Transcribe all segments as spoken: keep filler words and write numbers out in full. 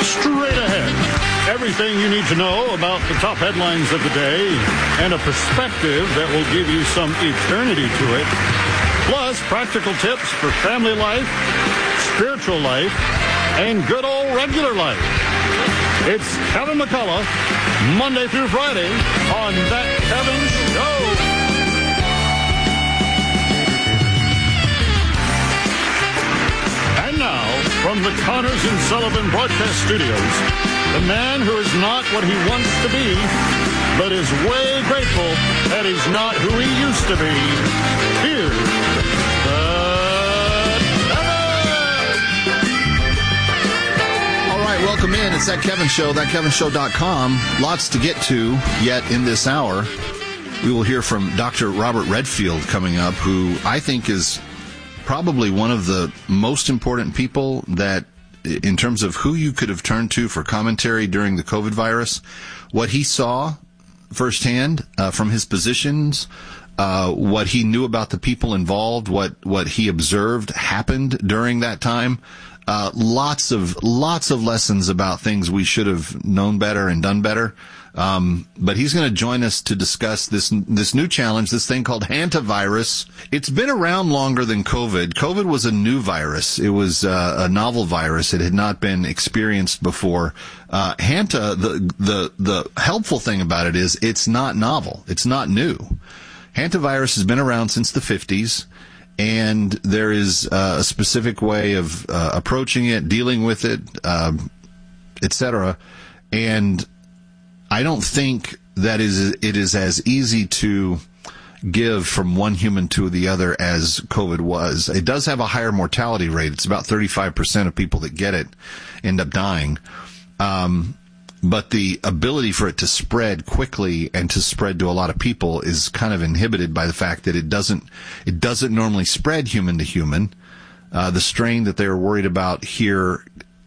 Straight ahead, everything you need to know about the top headlines of the day and a perspective that will give you some eternity to it. Plus, practical tips for family life, spiritual life, and good old regular life. It's Kevin McCullough, Monday through Friday on That Kevin Show. And now, from the Connors and Sullivan Broadcast Studios, the man who is not what he wants to be, but is way grateful that he's not who he used to be. Here's the Welcome in. It's That Kevin Show, that kevin show dot com. Lots to get to yet in this hour. We will hear from Doctor Robert Redfield coming up, who I think is probably one of the most important people that, in terms of who you could have turned to for commentary during the COVID virus, what he saw firsthand uh, from his positions, uh, what he knew about the people involved, what, what he observed happened during that time. Uh, lots of lots of lessons about things we should have known better and done better. Um, but he's going to join us to discuss this this new challenge, this thing called hantavirus. It's been around longer than COVID. COVID was a new virus. It was uh, a novel virus. It had not been experienced before. Uh, Hanta, the the the helpful thing about it is it's not novel. It's not new. Hantavirus has been around since the fifties. And there is uh, a specific way of uh, approaching it, dealing with it, uh, et cetera. And I don't think that is it is as easy to give from one human to the other as COVID was. It does have a higher mortality rate. It's about thirty-five percent of people that get it end up dying. Um, but the ability for it to spread quickly and to spread to a lot of people is kind of inhibited by the fact that it doesn't it doesn't normally spread human to human. Uh, the strain that they're worried about here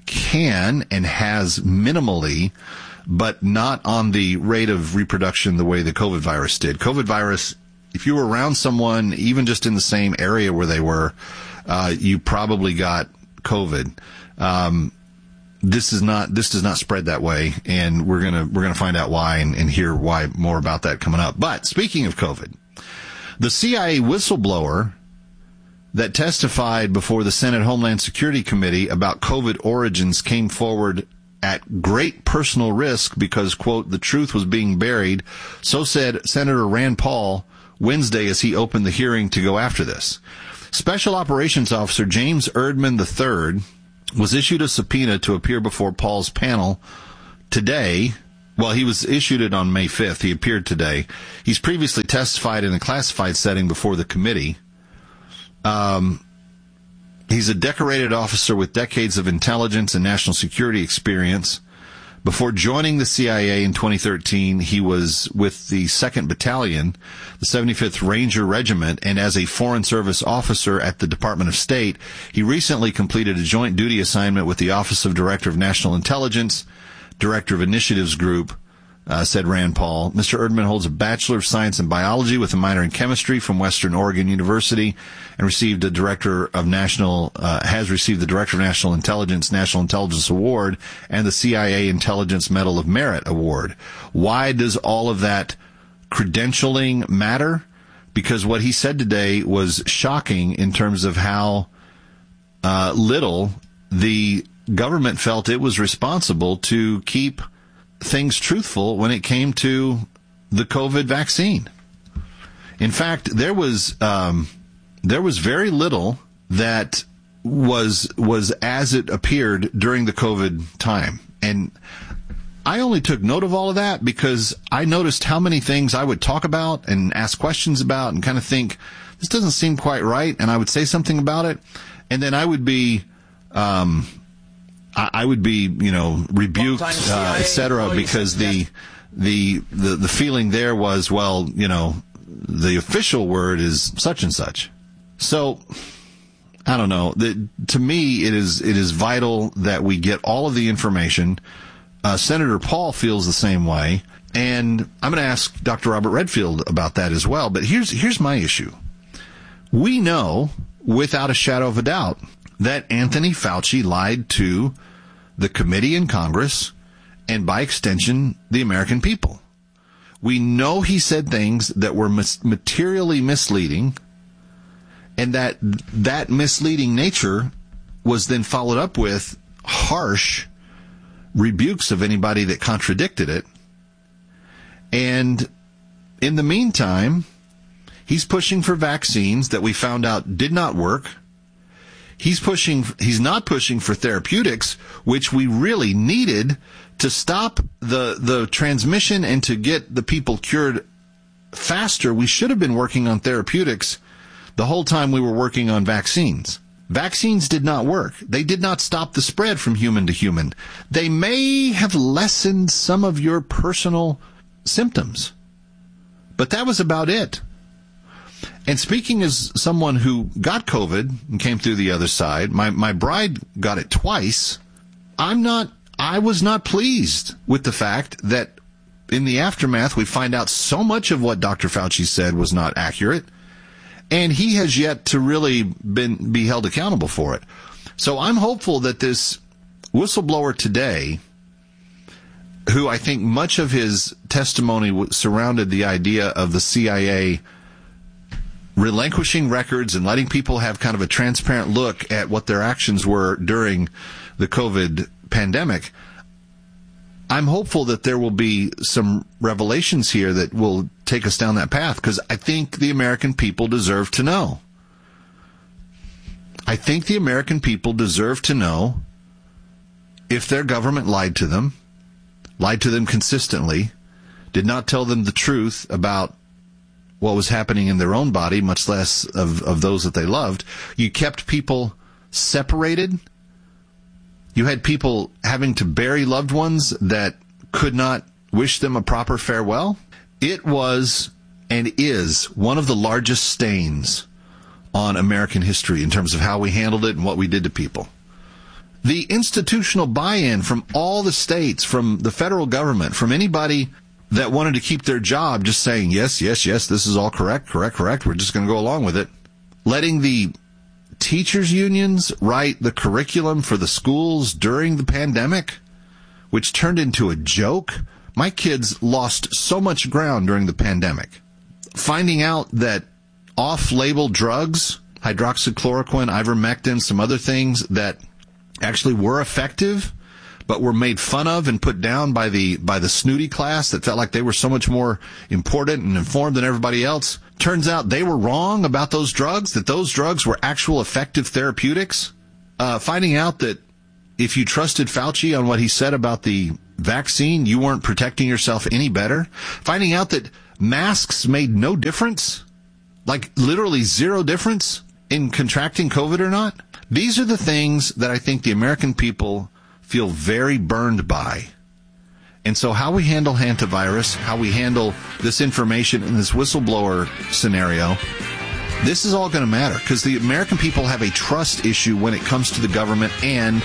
can and has minimally, but not on the rate of reproduction the way the COVID virus did. COVID virus, if you were around someone, even just in the same area where they were, uh, you probably got COVID. Um, This is not. This does not spread that way, and we're gonna we're gonna find out why and, and hear why more about that coming up. But speaking of COVID, the C I A whistleblower that testified before the Senate Homeland Security Committee about COVID origins came forward at great personal risk because, quote, the truth was being buried. So said Senator Rand Paul Wednesday as he opened the hearing to go after this. Special Operations Officer James Erdman the third was issued a subpoena to appear before Paul's panel today. Well, he was issued it on May fifth. He appeared today. He's previously testified in a classified setting before the committee. Um, he's a decorated officer with decades of intelligence and national security experience. Before joining the C I A in twenty thirteen, he was with the second Battalion, the seventy-fifth Ranger Regiment, and as a Foreign Service officer at the Department of State, he recently completed a joint duty assignment with the Office of Director of National Intelligence, Director of Initiatives Group, uh, said Rand Paul. Mister Erdman holds a Bachelor of Science in Biology with a minor in Chemistry from Western Oregon University and received a Director of National, uh, has received the Director of National Intelligence National Intelligence Award and the C I A Intelligence Medal of Merit Award. Why does all of that credentialing matter? Because what he said today was shocking in terms of how uh, little the government felt it was responsible to keep things truthful when it came to the COVID vaccine. In fact, there was um, there was very little that was was as it appeared during the COVID time, and I only took note of all of that because I noticed how many things I would talk about and ask questions about and kind of think this doesn't seem quite right, and I would say something about it, and then I would be. Um, I would be, you know, rebuked, uh, et cetera, because the, the, the, the feeling there was, well, you know, the official word is such and such. So, I don't know. The, to me, it is, it is vital that we get all of the information. Uh, Senator Paul feels the same way. And I'm going to ask Doctor Robert Redfield about that as well. But here's, here's my issue. We know, without a shadow of a doubt, that Anthony Fauci lied to the committee in Congress, and by extension, the American people. We know he said things that were mis- materially misleading, and that that misleading nature was then followed up with harsh rebukes of anybody that contradicted it. And in the meantime, he's pushing for vaccines that we found out did not work. He's pushing, he's not pushing for therapeutics, which we really needed to stop the, the transmission and to get the people cured faster. We should have been working on therapeutics the whole time we were working on vaccines. Vaccines did not work. They did not stop the spread from human to human. They may have lessened some of your personal symptoms, but that was about it. And speaking as someone who got COVID and came through the other side, my, my bride got it twice. I'm not, I was not pleased with the fact that in the aftermath, we find out so much of what Doctor Fauci said was not accurate, and he has yet to really been, be held accountable for it. So I'm hopeful that this whistleblower today, who I think much of his testimony surrounded the idea of the C I A relinquishing records and letting people have kind of a transparent look at what their actions were during the COVID pandemic, I'm hopeful that there will be some revelations here that will take us down that path, because I think the American people deserve to know. I think the American people deserve to know if their government lied to them, lied to them consistently, did not tell them the truth about what was happening in their own body, much less of, of those that they loved. You kept people separated. You had people having to bury loved ones that could not wish them a proper farewell. It was and is one of the largest stains on American history in terms of how we handled it and what we did to people. The institutional buy-in from all the states, from the federal government, from anybody that wanted to keep their job, just saying, yes, yes, yes, this is all correct, correct, correct, we're just going to go along with it. Letting the teachers' unions write the curriculum for the schools during the pandemic, which turned into a joke. My kids lost so much ground during the pandemic. Finding out that off-label drugs, hydroxychloroquine, ivermectin, some other things that actually were effective, but were made fun of and put down by the by the snooty class that felt like they were so much more important and informed than everybody else. Turns out they were wrong about those drugs, that those drugs were actual effective therapeutics. Uh, finding out that if you trusted Fauci on what he said about the vaccine, you weren't protecting yourself any better. Finding out that masks made no difference, like literally zero difference in contracting COVID or not. These are the things that I think the American people feel very burned by. And so how we handle hantavirus, how we handle this information in this whistleblower scenario, this is all going to matter, because the American people have a trust issue when it comes to the government and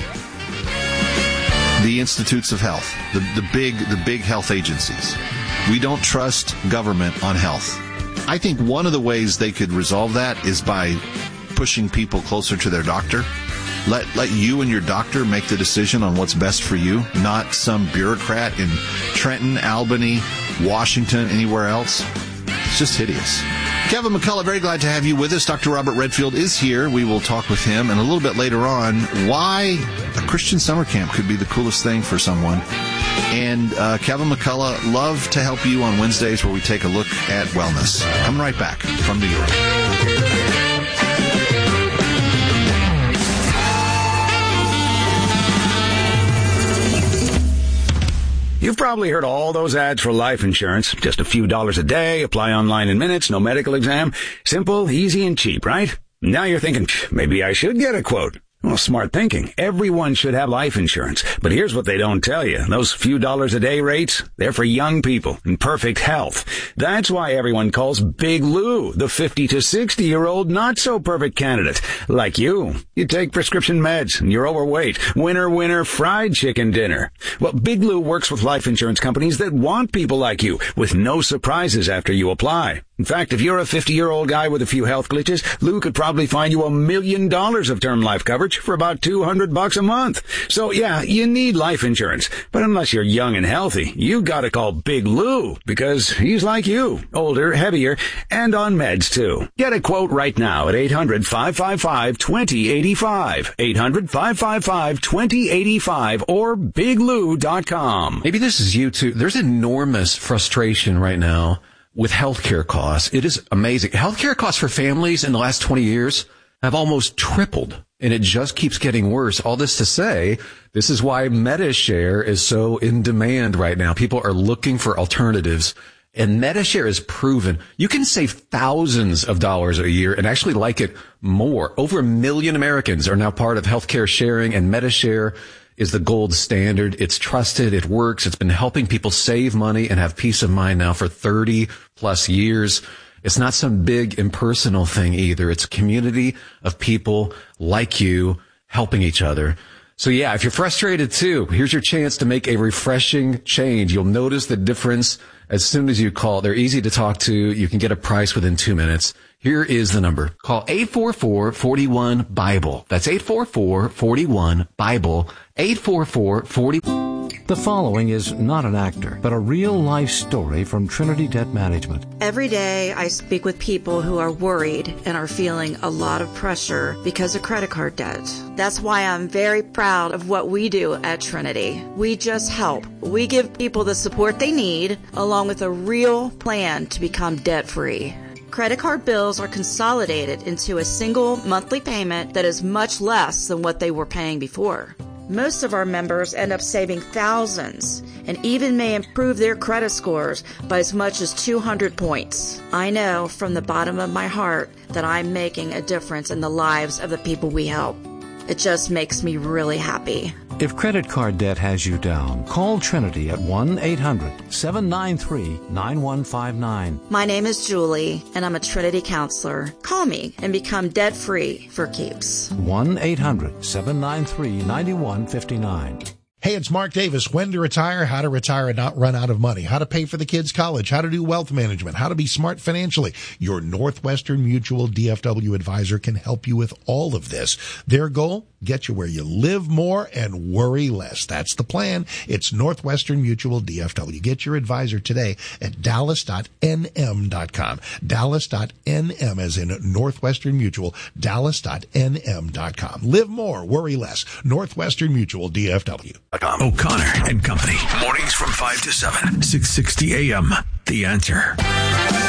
the institutes of health, the, the big the big health agencies. We don't trust government on health. I think one of the ways they could resolve that is by pushing people closer to their doctor. Let let you and your doctor make the decision on what's best for you, not some bureaucrat in Trenton, Albany, Washington, anywhere else. It's just hideous. Kevin McCullough, very glad to have you with us. Doctor Robert Redfield is here. We will talk with him, and a little bit later on, why a Christian summer camp could be the coolest thing for someone. And uh, Kevin McCullough, love to help you on Wednesdays where we take a look at wellness. Coming right back from New York. You've probably heard all those ads for life insurance. Just a few dollars a day, apply online in minutes, no medical exam. Simple, easy, and cheap, right? Now you're thinking, maybe I should get a quote. Well, smart thinking. Everyone should have life insurance. But here's what they don't tell you. Those few dollars a day rates, they're for young people in perfect health. That's why everyone calls Big Lou the fifty to sixty year old not so perfect candidate. Like you. You take prescription meds and you're overweight. Winner, winner, fried chicken dinner. Well, Big Lou works with life insurance companies that want people like you with no surprises after you apply. In fact, if you're a fifty-year-old guy with a few health glitches, Lou could probably find you a million dollars of term life coverage for about two hundred bucks a month. So yeah, you need life insurance. But unless you're young and healthy, you gotta call Big Lou, because he's like you, older, heavier, and on meds too. Get a quote right now at eight hundred, five five five, two zero eight five, eight hundred, five five five, two zero eight five, or big lou dot com. Maybe this is you too. There's enormous frustration right now with healthcare costs. It is amazing. Healthcare costs for families in the last twenty years have almost tripled, and it just keeps getting worse. All this to say, this is why MediShare is so in demand right now. People are looking for alternatives, and MediShare is proven you can save thousands of dollars a year and actually like it more. Over a million Americans are now part of healthcare sharing, and MediShare is the gold standard. It's trusted. It works. It's been helping people save money and have peace of mind now for thirty plus years. It's not some big impersonal thing either. It's a community of people like you helping each other. So yeah, if you're frustrated too, here's your chance to make a refreshing change. You'll notice the difference as soon as you call. They're easy to talk to. You can get a price within two minutes. Here is the number. Call eight four four, four one, BIBLE. That's eight four four, four one, BIBLE. eight four four, four one. The following is not an actor, but a real-life story from Trinity Debt Management. Every day I speak with people who are worried and are feeling a lot of pressure because of credit card debt. That's why I'm very proud of what we do at Trinity. We just help. We give people the support they need, along with a real plan to become debt-free. Credit card bills are consolidated into a single monthly payment that is much less than what they were paying before. Most of our members end up saving thousands and even may improve their credit scores by as much as two hundred points. I know from the bottom of my heart that I'm making a difference in the lives of the people we help. It just makes me really happy. If credit card debt has you down, call Trinity at one eight hundred, seven nine three, nine one five nine. My name is Julie, and I'm a Trinity counselor. Call me and become debt-free for keeps. one eight hundred, seven nine three, nine one five nine. Hey, it's Mark Davis. When to retire, how to retire and not run out of money, how to pay for the kids' college, how to do wealth management, how to be smart financially. Your Northwestern Mutual D F W advisor can help you with all of this. Their goal, get you where you live more and worry less. That's the plan. It's Northwestern Mutual D F W. Get your advisor today at dallas dot n m dot com. dallas dot n m as in Northwestern Mutual, dallas dot n m dot com. Live more, worry less. Northwestern Mutual D F W. O'Connor and Company. Mornings from five to seven. six sixty A M. The Answer.